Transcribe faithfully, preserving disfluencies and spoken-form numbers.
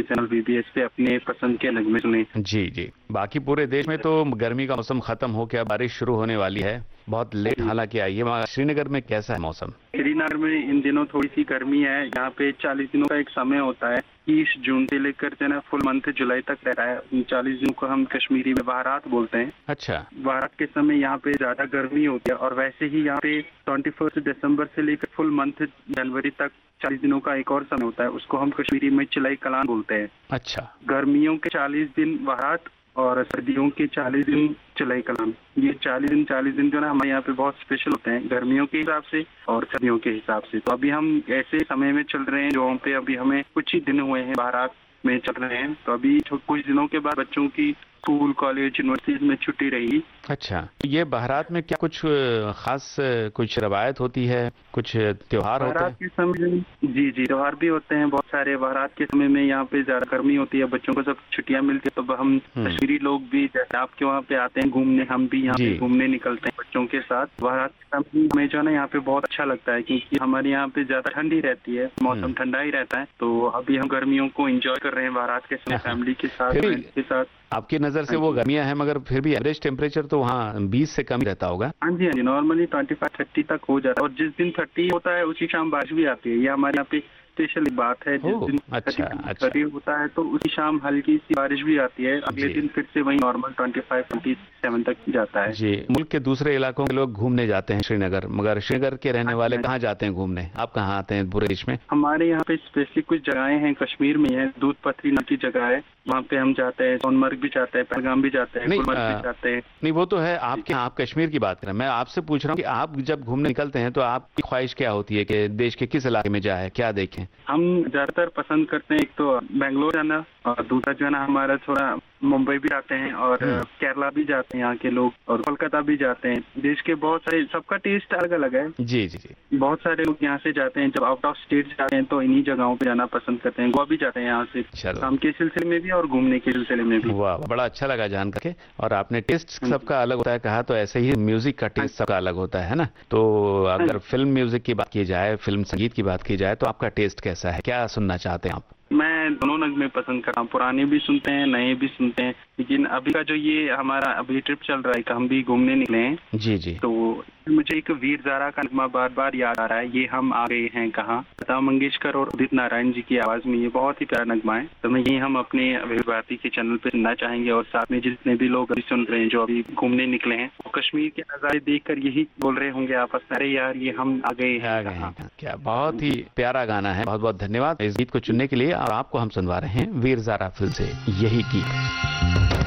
के channel VBS पे अपने पसंद के नगमे सुने। जी जी। बाकी पूरे देश में तो गर्मी का मौसम खत्म हो गया, बारिश शुरू होने वाली है, बहुत लेट हालांकि आई है। वहाँ श्रीनगर में कैसा है मौसम? श्रीनगर में इन दिनों थोड़ी सी गर्मी है। यहाँ पे चालीस दिनों का एक समय होता है, तीस जून से लेकर जो है ना फुल मंथ जुलाई तक रहता है। उन चालीस दिनों को हम कश्मीरी में बहारात बोलते हैं। अच्छा। बहारात के समय यहाँ पे ज्यादा गर्मी होती है और वैसे ही यहाँ पे ट्वेंटी फर्स्ट दिसंबर से लेकर फुल मंथ जनवरी तक चालीस दिनों का एक और समय होता है, उसको हम कश्मीरी में चिलाई कलान बोलते हैं। अच्छा। गर्मियों के चालीस दिन बहारात और सर्दियों के चालीस दिन चिलाई कलाम। ये चालीस दिन चालीस दिन जो ना हमारे यहाँ पे बहुत स्पेशल होते हैं गर्मियों के हिसाब से और सर्दियों के हिसाब से। तो अभी हम ऐसे समय में चल रहे हैं जो पे अभी हमें कुछ ही दिन हुए हैं बहारात में चल रहे हैं। तो अभी कुछ दिनों के बाद बच्चों की स्कूल कॉलेज यूनिवर्सिटीज में छुट्टी रहेगी। अच्छा, ये बहारात में क्या कुछ खास कुछ रवायत होती है, कुछ त्योहार होते हैं? के समय जी जी त्योहार भी होते हैं बहुत सारे। बहारात के समय में यहाँ पे ज्यादा गर्मी होती है, बच्चों को सब छुट्टियां मिलती है, तो हम कश्मीरी लोग भी जैसे आपके वहाँ पे आते हैं घूमने, हम भी यहाँ पे घूमने निकलते हैं बच्चों के साथ। बहारात के समय हमें जो है ना यहाँ पे बहुत अच्छा लगता है क्योंकि हमारे यहाँ पे ज्यादा ठंडी रहती है, मौसम ठंडा ही रहता है। तो अभी हम गर्मियों को एंजॉय कर रहे हैं बहारात के समय फैमिली के साथ के साथ। आपकी नजर से वो गर्मियां हैं मगर फिर भी एवरेज टेम्परेचर तो वहाँ बीस से कम ही रहता होगा। हाँ जी हाँ जी, नॉर्मली ट्वेंटी फाइव थर्टी तक हो जाता है और जिस दिन थर्टी होता है उसी शाम बारिश भी आती है। ये हमारे यहाँ पे स्पेशल बात है। जिस दिन अच्छा, अच्छा। थर्टी होता है तो उसी शाम हल्की सी बारिश भी आती है, अगले दिन फिर से वही normal twenty five twenty seven तक जाता है। जी। मुल्क के दूसरे इलाकों के लोग घूमने जाते हैं श्रीनगर, मगर श्रीनगर के रहने वाले कहाँ जाते हैं घूमने? आप कहाँ आते हैं पूरे देश में? हमारे यहाँ पे स्पेशली कुछ जगहें हैं, कश्मीर में है, दूध पथरी नाम की जगह है, वहाँ पे हम जाते हैं। सोनमर्ग भी जाते हैं, पहलगाम भी जाते हैं, गुलमर्ग भी जाते हैं। नहीं वो तो है आपके, आप कश्मीर की बात करें। मैं आपसे पूछ रहा हूँ कि आप जब घूमने निकलते हैं तो आपकी ख्वाहिश क्या होती है कि देश के किस इलाके में जाए, क्या देखें? हम ज्यादातर पसंद करते हैं एक तो बेंगलोर जाना और दूसरा जो है ना हमारा थोड़ा मुंबई भी जाते हैं और केरला भी जाते हैं यहाँ के लोग, और कोलकाता भी जाते हैं। देश के बहुत सारे, सबका टेस्ट अलग अलग है। जी जी जी। बहुत सारे लोग यहाँ से जाते हैं, जब आउट ऑफ स्टेट जाते हैं तो इन्हीं जगहों पे जाना पसंद करते हैं। गोवा भी जाते हैं यहाँ से काम के सिलसिले में भी और घूमने के सिलसिले में भी। वाह, बड़ा अच्छा लगा जान करके। और आपने टेस्ट सबका अलग होता है कहा, तो ऐसे ही म्यूजिक का टेस्ट सबका अलग होता है ना। तो अगर फिल्म म्यूजिक की बात की जाए, फिल्म संगीत की बात की जाए, तो आपका टेस्ट कैसा है, क्या सुनना चाहते हैं आप? मैं दोनों नगमे पसंद करता हूँ, पुराने भी सुनते हैं नए भी सुनते हैं। लेकिन अभी का जो ये हमारा अभी ट्रिप चल रहा है, हम भी घूमने निकले हैं जी जी, तो मुझे एक वीर ज़ारा का नगमा बार बार याद आ रहा है, ये हम आ गए हैं कहाँ, लता मंगेशकर और उदित नारायण जी की आवाज में। ये बहुत ही प्यारा नगमा है, तो मैं ये हम अपने विविध भारती के चैनल पे सुनना चाहेंगे। और साथ में जितने भी लोग अभी सुन रहे हैं जो अभी घूमने निकले हैं, वो कश्मीर के नज़ारे देखकर यही बोल रहे होंगे आपस में, अरे यार ये हम आ गए हैं। क्या बहुत ही प्यारा गाना है। बहुत बहुत धन्यवाद इस गीत को चुनने के लिए। और आपको हम सुनवा रहे हैं वीर ज़ारा फिल्म से यही गीत।